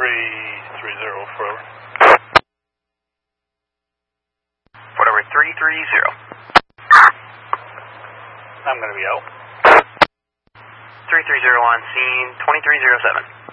330 forever. Fort over 330. I'm going to be out. 330 on scene, 2307.